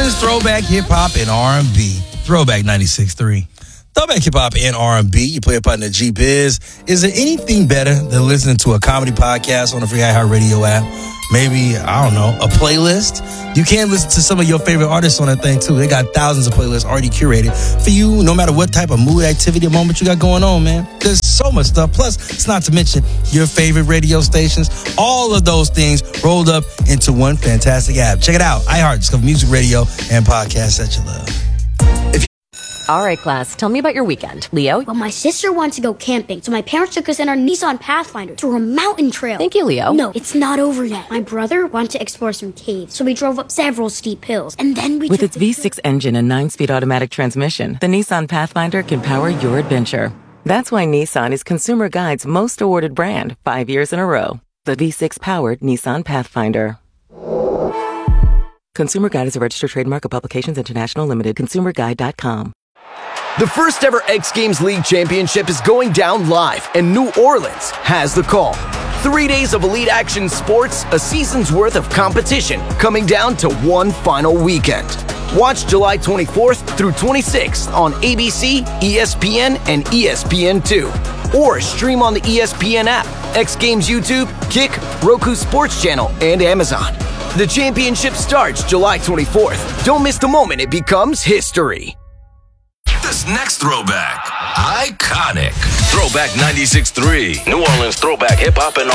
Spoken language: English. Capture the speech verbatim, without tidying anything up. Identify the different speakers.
Speaker 1: Orleans throwback hip hop and R and B. Throwback ninety-six point three. Throwback hip hop and R and B. You play a partner G-Biz. Is there anything better than listening to a comedy podcast on the free iHeartRadio app? Maybe, I don't know, a playlist? You can listen to some of your favorite artists on that thing, too. They got thousands of playlists already curated for you, no matter what type of mood, activity, or moment you got going on, man. There's so much stuff. Plus, it's not to mention your favorite radio stations. All of those things rolled up into one fantastic app. Check it out. iHeart, discover music, radio, and podcasts that you love.
Speaker 2: All right, class, tell me about your weekend. Leo?
Speaker 3: Well, my sister wanted to go camping, so my parents took us in our Nissan Pathfinder through a mountain trail.
Speaker 2: Thank you, Leo.
Speaker 3: No, it's not over yet. My brother wanted to explore some caves, so we drove up several steep hills, and then we
Speaker 4: With
Speaker 3: took
Speaker 4: its V six engine and nine-speed automatic transmission, the Nissan Pathfinder can power your adventure. That's why Nissan is Consumer Guide's most awarded brand five years in a row. The V six-powered Nissan Pathfinder. Consumer Guide is a registered trademark of Publications International Limited. consumer guide dot com.
Speaker 5: The first ever X Games League Championship is going down live, and New Orleans has the call. Three days of elite action sports, a season's worth of competition, coming down to one final weekend. Watch July twenty-fourth through twenty-sixth on A B C, E S P N, and E S P N two. Or stream on the E S P N app, X Games YouTube, Kick, Roku Sports Channel, and Amazon. The championship starts July twenty-fourth. Don't miss the moment it becomes history.
Speaker 6: This next throwback, iconic. Throwback ninety-six point three. New Orleans throwback hip hop and